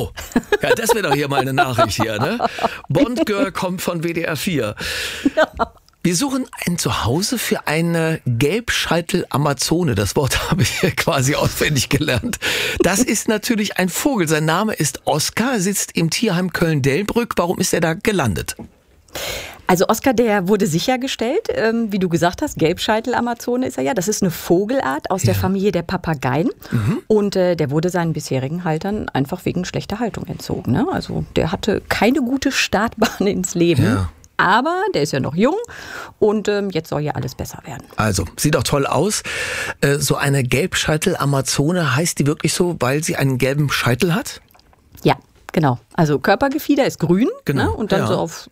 Wow. Ja, das wäre doch hier mal eine Nachricht hier, ne? Bond-Girl kommt von WDR 4. Ja. Wir suchen ein Zuhause für eine Gelbscheitel-Amazone. Das Wort habe ich hier quasi auswendig gelernt. Das ist natürlich ein Vogel. Sein Name ist Oskar, sitzt im Tierheim Köln-Delbrück. Warum ist er da gelandet? Also Oskar, der wurde sichergestellt, wie du gesagt hast, Gelbscheitel-Amazone ist er ja. Das ist eine Vogelart aus der Familie der Papageien. Und der wurde seinen bisherigen Haltern einfach wegen schlechter Haltung entzogen. Ne? Also der hatte keine gute Startbahn ins Leben. Ja. Aber der ist ja noch jung und jetzt soll ja alles besser werden. Also, sieht auch toll aus. So eine Gelbscheitel-Amazone, heißt die wirklich so, weil sie einen gelben Scheitel hat? Ja, genau. Also Körpergefieder ist grün, genau, ne? Und dann so auf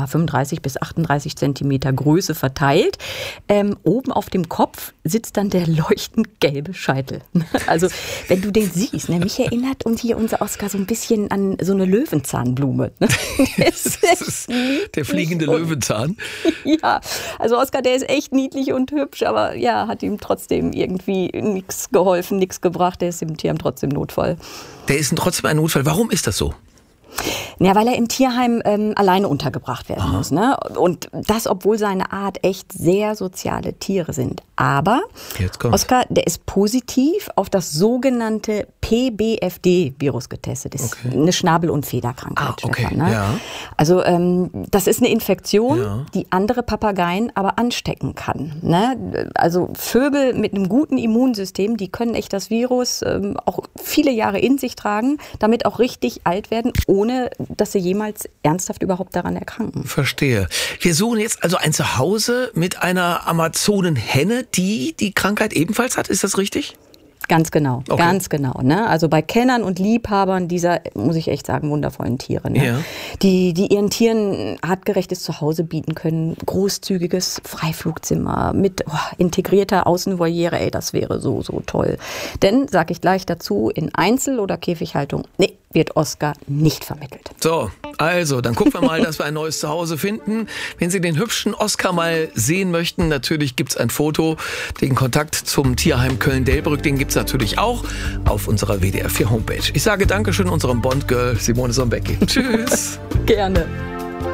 35 bis 38 Zentimeter Größe verteilt. Oben auf dem Kopf sitzt dann der leuchtend gelbe Scheitel. Also wenn du den siehst, ne? Mich erinnert und hier unser Oskar so ein bisschen an so eine Löwenzahnblume. Ne? Das ist der fliegende Löwenzahn. Ja, also Oskar, der ist echt niedlich und hübsch, aber ja, hat ihm trotzdem irgendwie nichts geholfen, nichts gebracht. Der ist im Tierheim trotzdem Notfall. Der ist trotzdem ein Notfall. Warum ist das so? Ja, weil er im Tierheim alleine untergebracht werden muss. Ne? Und das, obwohl seine Art echt sehr soziale Tiere sind. Aber Oskar, der ist positiv auf das sogenannte PBFD-Virus getestet. Das ist eine Schnabel- und Federkrankheit. Stefan, ne? Ja. Also das ist eine Infektion, die andere Papageien aber anstecken kann. Ne? Also Vögel mit einem guten Immunsystem, die können echt das Virus auch viele Jahre in sich tragen, damit auch richtig alt werden, ohne dass sie jemals ernsthaft überhaupt daran erkranken. Verstehe. Wir suchen jetzt also ein Zuhause mit einer Amazonenhenne, die die Krankheit ebenfalls hat. Ist das richtig? Ganz genau, ganz genau. Ne? Also bei Kennern und Liebhabern dieser, muss ich echt sagen, wundervollen Tiere. Ne? Ja. Die ihren Tieren artgerechtes Zuhause bieten können. Großzügiges Freiflugzimmer mit integrierter Außenvoliere. Ey, das wäre so, so toll. Denn, sage ich gleich dazu, in Einzel- oder Käfighaltung, nee, wird Oskar nicht vermittelt. So, also, dann gucken wir mal, dass wir ein neues Zuhause finden. Wenn Sie den hübschen Oskar mal sehen möchten, natürlich gibt's ein Foto. Den Kontakt zum Tierheim Köln-Delbrück, den gibt's natürlich auch auf unserer WDR 4 Homepage. Ich sage Dankeschön unserem Bond-Girl Simone Sombecki. Tschüss. Gerne.